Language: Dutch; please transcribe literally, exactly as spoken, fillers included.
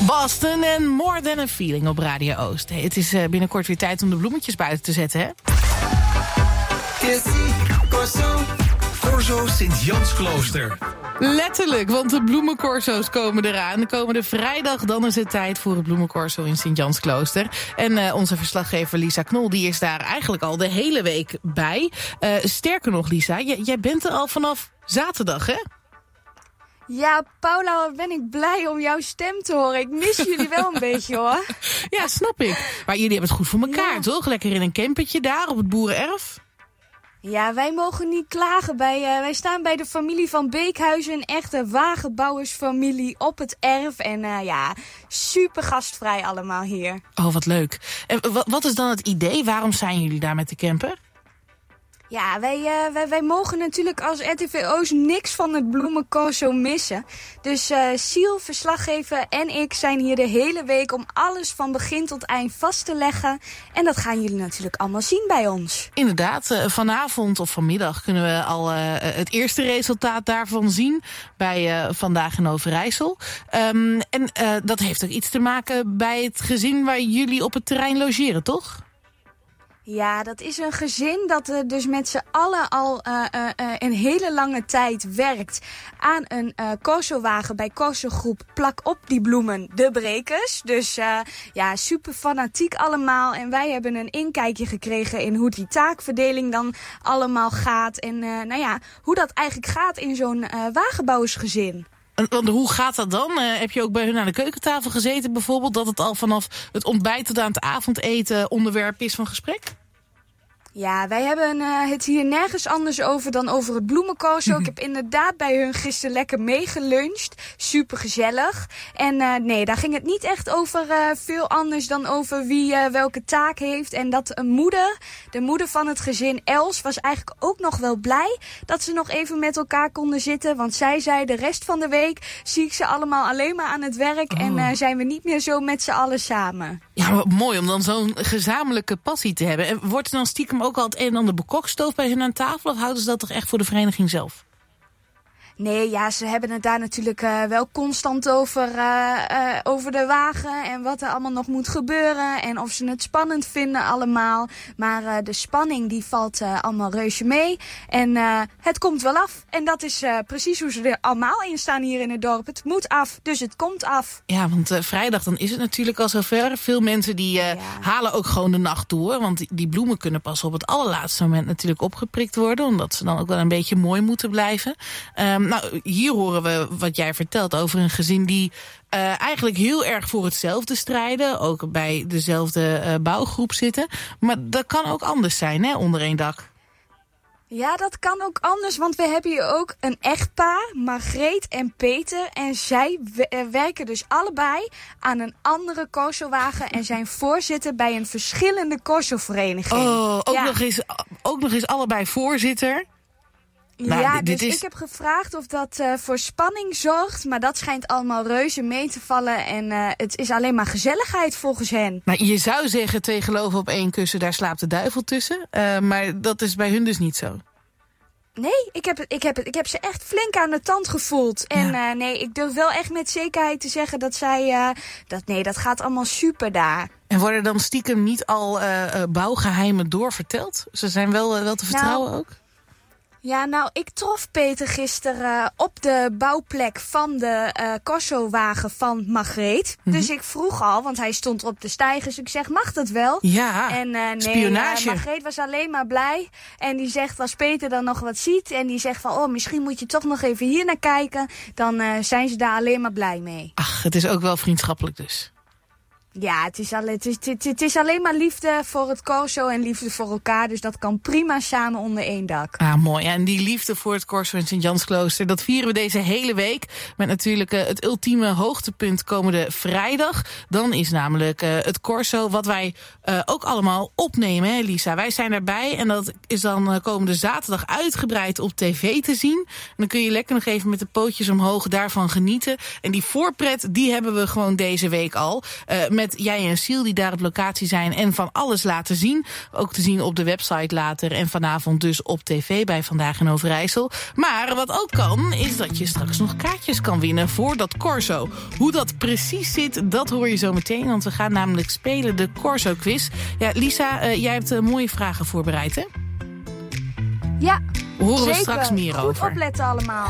Boston en More Than a Feeling op Radio Oost. Hey, het is uh, binnenkort weer tijd om de bloemetjes buiten te zetten, hè? Corso Sint-Jansklooster. Letterlijk, want de bloemencorso's komen eraan. De komende vrijdag, dan is het tijd voor het bloemencorso in Sint-Jansklooster. En uh, onze verslaggever Lisa Knol, die is daar eigenlijk al de hele week bij. Uh, sterker nog, Lisa, j- jij bent er al vanaf zaterdag, hè? Ja, Paula, wat ben ik blij om jouw stem te horen. Ik mis jullie wel een beetje, hoor. Ja, snap ik. Maar jullie hebben het goed voor elkaar, ja. Toch? Lekker in een campertje daar op het boerenerf. Ja, wij mogen niet klagen. Bij, uh, wij staan bij de familie van Beekhuizen, een echte wagenbouwersfamilie op het erf. En uh, ja, super gastvrij allemaal hier. Oh, wat leuk. En w- wat is dan het idee? Waarom zijn jullie daar met de camper? Ja, wij, uh, wij, wij mogen natuurlijk als R T V Oost niks van het bloemencorso missen. Dus uh, Siel, verslaggever en ik zijn hier de hele week om alles van begin tot eind vast te leggen. En dat gaan jullie natuurlijk allemaal zien bij ons. Inderdaad, uh, vanavond of vanmiddag kunnen we al uh, het eerste resultaat daarvan zien bij uh, Vandaag in Overijssel. Um, en uh, dat heeft ook iets te maken bij het gezin waar jullie op het terrein logeren, toch? Ja, dat is een gezin dat uh, dus met z'n allen al uh, uh, uh, een hele lange tijd werkt aan een uh, corsowagen bij Corsogroep Plak op die bloemen de Brekers. Dus uh, ja, super fanatiek allemaal. En wij hebben een inkijkje gekregen in hoe die taakverdeling dan allemaal gaat. En uh, nou ja, hoe dat eigenlijk gaat in zo'n uh, wagenbouwersgezin. Want hoe gaat dat dan? Uh, heb je ook bij hun aan de keukentafel gezeten bijvoorbeeld? Dat het al vanaf het ontbijt tot aan het avondeten onderwerp is van gesprek? Ja, wij hebben uh, het hier nergens anders over dan over het bloemencorso. Ik heb inderdaad bij hun gisteren lekker meegeluncht. Super gezellig. En uh, nee, daar ging het niet echt over uh, veel anders dan over wie uh, welke taak heeft. En dat een moeder, de moeder van het gezin Els, was eigenlijk ook nog wel blij dat ze nog even met elkaar konden zitten. Want zij zei, de rest van de week zie ik ze allemaal alleen maar aan het werk. Oh. En uh, zijn we niet meer zo met z'n allen samen. Ja, maar mooi om dan zo'n gezamenlijke passie te hebben. En wordt er dan stiekem ook al het een en ander bekokstoofd bij hun aan tafel? Of houden ze dat toch echt voor de vereniging zelf? Nee, ja, ze hebben het daar natuurlijk uh, wel constant over, uh, uh, over de wagen en wat er allemaal nog moet gebeuren en of ze het spannend vinden allemaal. Maar uh, de spanning die valt uh, allemaal reuze mee en uh, het komt wel af. En dat is uh, precies hoe ze er allemaal in staan hier in het dorp. Het moet af, dus het komt af. Ja, want uh, vrijdag dan is het natuurlijk al zover. Veel mensen die uh, ja. halen ook gewoon de nacht door, want die, die bloemen kunnen pas op het allerlaatste moment natuurlijk opgeprikt worden, omdat ze dan ook wel een beetje mooi moeten blijven. Um, Nou, hier horen we wat jij vertelt over een gezin die uh, eigenlijk heel erg voor hetzelfde strijden. Ook bij dezelfde uh, bouwgroep zitten. Maar dat kan ook anders zijn, hè, onder één dak. Ja, dat kan ook anders, want we hebben hier ook een echtpaar, Margreet en Peter. En zij w- werken dus allebei aan een andere corsowagen en zijn voorzitter bij een verschillende corsovereniging. Oh, ook, ja. nog eens, ook nog eens allebei voorzitter. Nou, ja, dit, dit dus is... ik heb gevraagd of dat uh, voor spanning zorgt. Maar dat schijnt allemaal reuze mee te vallen. En uh, het is alleen maar gezelligheid volgens hen. Nou, je zou zeggen, twee geloven op één kussen, daar slaapt de duivel tussen. Uh, maar dat is bij hun dus niet zo. Nee, ik heb, ik, heb, ik heb ze echt flink aan de tand gevoeld. En ja. uh, nee, ik durf wel echt met zekerheid te zeggen dat zij... Uh, dat, nee, dat gaat allemaal super daar. En worden dan stiekem niet al uh, uh, bouwgeheimen doorverteld? Ze zijn wel, uh, wel te vertrouwen nou, ook? Ja, nou, ik trof Peter gisteren uh, op de bouwplek van de uh, corsowagen van Margreet. Mm-hmm. Dus ik vroeg al, want hij stond op de steigers. Ik zeg, mag dat wel? Ja, en, uh, nee, spionage. Uh, Margreet was alleen maar blij. En die zegt, als Peter dan nog wat ziet... en die zegt van, oh, misschien moet je toch nog even hier naar kijken... dan uh, zijn ze daar alleen maar blij mee. Ach, het is ook wel vriendschappelijk dus. Ja, het is, alleen, het, is, het, het is alleen maar liefde voor het corso en liefde voor elkaar. Dus dat kan prima samen onder één dak. Ah, mooi. En die liefde voor het corso in Sint-Jansklooster, dat vieren we deze hele week. Met natuurlijk uh, het ultieme hoogtepunt komende vrijdag. Dan is namelijk uh, het corso wat wij uh, ook allemaal opnemen, hè, Lisa. Wij zijn erbij en dat is dan uh, komende zaterdag uitgebreid op tv te zien. En dan kun je lekker nog even met de pootjes omhoog daarvan genieten. En die voorpret, die hebben we gewoon deze week al. Uh, met met jij en Siel die daar op locatie zijn en van alles laten zien. Ook te zien op de website later en vanavond dus op tv bij Vandaag in Overijssel. Maar wat ook kan, is dat je straks nog kaartjes kan winnen voor dat Corso. Hoe dat precies zit, dat hoor je zo meteen, want we gaan namelijk spelen de Corso quiz. Ja, Lisa, uh, jij hebt uh, mooie vragen voorbereid, hè? Ja, Horen zeker. we straks meer Goed over. Goed opletten allemaal.